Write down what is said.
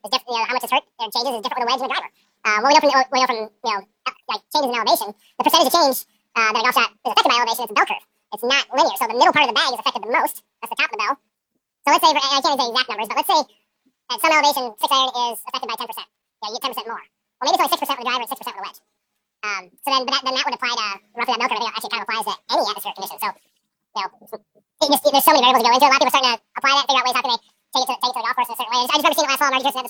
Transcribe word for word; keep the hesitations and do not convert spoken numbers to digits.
is different. You know, how much it's hurt or changes is different with a wedge and a driver. Um, what we know from the, what we know from you know like changes in elevation, the percentage of change uh, that a golf shot is affected by elevation is a bell curve. It's not linear. So the middle part of the bag is affected the most. That's the top of the bell. So let's say, for, I can't say exact numbers, but let's say at some elevation, six iron is affected by ten percent. Yeah, you get ten percent more. Well, maybe it's only six percent with the driver and six percent with the wedge. Um, so then, but that, then that would apply to roughly that bell curve. I think it actually kind of applies to any atmospheric condition. So, you know, it just, there's so many variables to go into it. A lot of people are starting to apply that, figure out ways how can they take it to, take it to the golf course in a certain way. I just, I just remember seeing it last fall. I'm already just